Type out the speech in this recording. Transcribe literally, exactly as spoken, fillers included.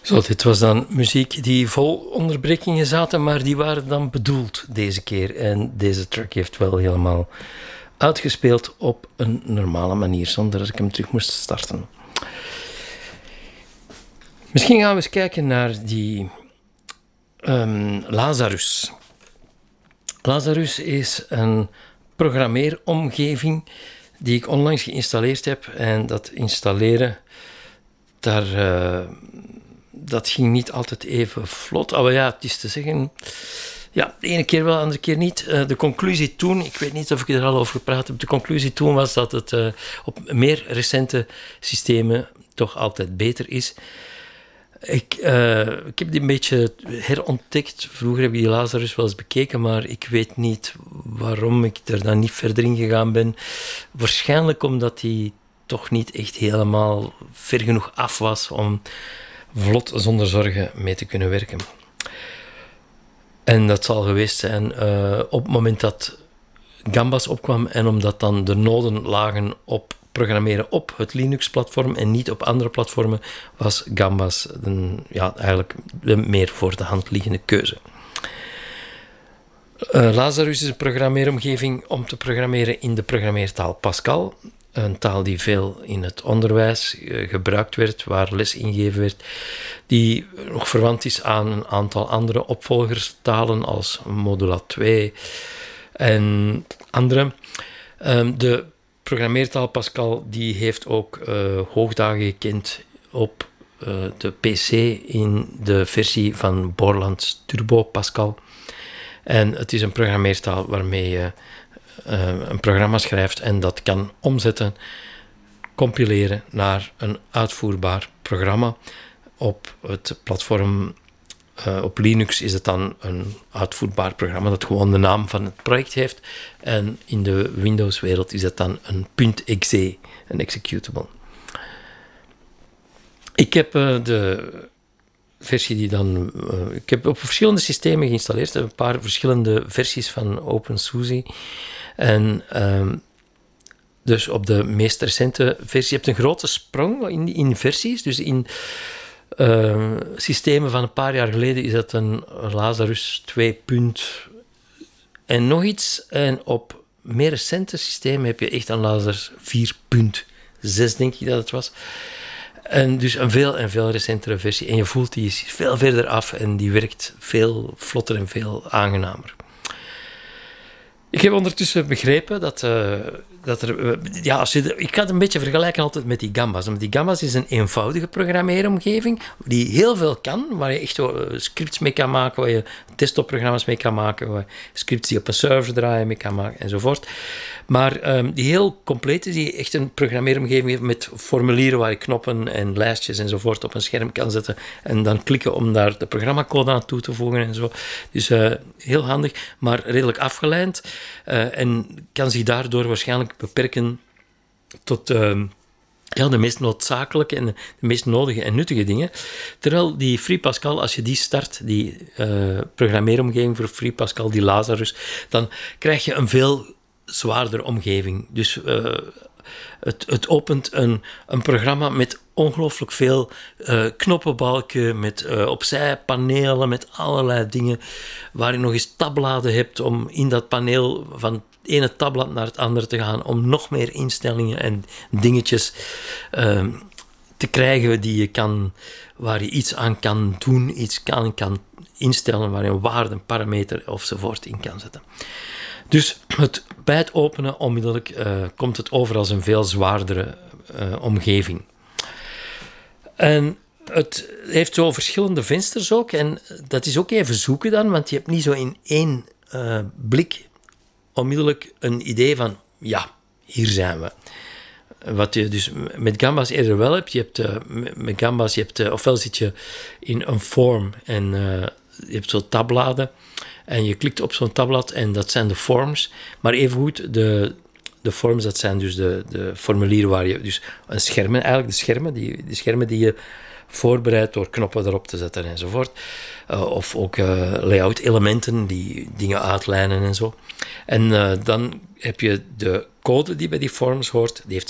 Zo, dit was dan muziek die vol onderbrekingen zaten, maar die waren dan bedoeld deze keer. En deze track heeft wel helemaal uitgespeeld op een normale manier, zonder dat ik hem terug moest starten. Misschien gaan we eens kijken naar die um, Lazarus. Lazarus is een programmeeromgeving die ik onlangs geïnstalleerd heb. En dat installeren, daar, uh, dat ging niet altijd even vlot. Maar ja, het is te zeggen, ja, de ene keer wel, de andere keer niet. Uh, de conclusie toen, ik weet niet of ik er al over gepraat heb, de conclusie toen was dat het uh, op meer recente systemen toch altijd beter is. Ik, uh, ik heb die een beetje herontdekt. Vroeger heb ik die Lazarus wel eens bekeken, maar ik weet niet waarom ik er dan niet verder in gegaan ben. Waarschijnlijk omdat die toch niet echt helemaal ver genoeg af was om vlot zonder zorgen mee te kunnen werken. En dat zal geweest zijn uh, op het moment dat Gambas opkwam en omdat dan de noden lagen op programmeren op het Linux-platform en niet op andere platformen, was Gambas een, ja, eigenlijk de meer voor de hand liggende keuze. Uh, Lazarus is een programmeeromgeving om te programmeren in de programmeertaal Pascal. Een taal die veel in het onderwijs uh, gebruikt werd, waar les ingegeven werd, die nog verwant is aan een aantal andere opvolgerstalen als Modula twee en andere. Um, de programmeertaal Pascal die heeft ook uh, hoogdagen gekend op uh, de P C in de versie van Borland Turbo Pascal. En het is een programmeertaal waarmee je uh, een programma schrijft en dat kan omzetten, compileren naar een uitvoerbaar programma. Op het platform, uh, op Linux is het dan een uitvoerbaar programma dat gewoon de naam van het project heeft. En in de Windows-wereld is dat dan een .exe, een executable. Ik heb uh, de versie die dan... Uh, ik heb op verschillende systemen geïnstalleerd, een paar verschillende versies van OpenSUSE. En uh, dus op de meest recente versie, je hebt een grote sprong in, in versies, dus in... Uh, systemen van een paar jaar geleden is dat een Lazarus twee. En nog iets. En op meer recente systemen heb je echt een Lazarus vier punt zes, denk ik dat het was. En dus een veel en veel recentere versie. En je voelt die is veel verder af en die werkt veel vlotter en veel aangenamer. Ik heb ondertussen begrepen dat, uh, dat er... Uh, ja, als je de, ik ga het een beetje vergelijken altijd met die Gambas. Want die Gambas is een eenvoudige programmeeromgeving die heel veel kan, waar je echt uh, scripts mee kan maken, waar je desktopprogramma's mee kan maken, waar je scripts die op een server draaien mee kan maken, enzovoort. Maar um, die heel compleet is, die echt een programmeeromgeving heeft met formulieren waar je knoppen en lijstjes enzovoort op een scherm kan zetten en dan klikken om daar de programmacode aan toe te voegen en zo. Dus uh, heel handig, maar redelijk afgeleid. Uh, en kan zich daardoor waarschijnlijk beperken tot uh, ja, de meest noodzakelijke en de meest nodige en nuttige dingen. Terwijl die Free Pascal, als je die start, die uh, programmeeromgeving voor Free Pascal, die Lazarus, dan krijg je een veel zwaardere omgeving. Dus uh, het, het opent een, een programma met ongelooflijk veel uh, knoppenbalken, met uh, opzij panelen, met allerlei dingen, waar je nog eens tabbladen hebt om in dat paneel van het ene tabblad naar het andere te gaan, om nog meer instellingen en dingetjes uh, te krijgen die je kan, waar je iets aan kan doen, iets kan, kan instellen, waar je een waarde, een parameter ofzovoort in kan zetten. Dus het, bij het openen onmiddellijk uh, komt het over als een veel zwaardere uh, omgeving. En het heeft zo verschillende vensters ook. En dat is ook even zoeken dan, want je hebt niet zo in één uh, blik onmiddellijk een idee van, ja, hier zijn we. Wat je dus met Gambas eerder wel hebt. Je hebt uh, met Gambas, je hebt, uh, ofwel zit je in een form en uh, je hebt zo tabbladen. En je klikt op zo'n tabblad en dat zijn de forms. Maar evengoed, de, de forms, dat zijn dus de, de formulieren waar je... Dus een schermen, eigenlijk de schermen, die, die schermen die je voorbereidt door knoppen erop te zetten enzovoort. Uh, of ook uh, layout-elementen die dingen uitlijnen en zo. En uh, dan heb je de code die bij die forms hoort. Die heeft